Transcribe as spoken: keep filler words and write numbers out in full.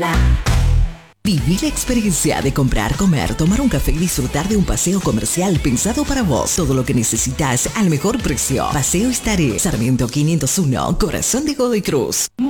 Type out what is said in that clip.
Viví la experiencia de comprar, comer, tomar un café y disfrutar de un paseo comercial pensado para vos. Todo lo que necesitas al mejor precio. Paseo Estaré, Sarmiento quinientos uno, Corazón de Godoy Cruz.